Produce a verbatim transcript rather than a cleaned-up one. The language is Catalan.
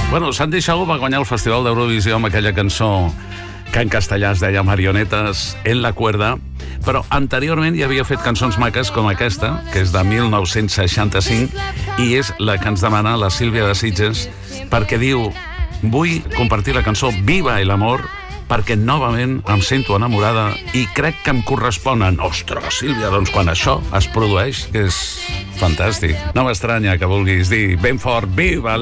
Bueno, Santi Xago va guanyar el Festival d'Eurovisió amb aquella cançó que en castellà es deia Marionetes en la cuerda, però anteriorment ja havia fet cançons maques com aquesta, que és de mil nou-cents seixanta-cinc, i és la que ens demana la Sílvia de Sitges, perquè diu: vull compartir la cançó Viva el amor, perquè novament em sento enamorada i crec que em corresponen. Ostres, Sílvia, doncs quan això es produeix, que és fantàstic. No m'estranya que vulguis dir ben fort Viva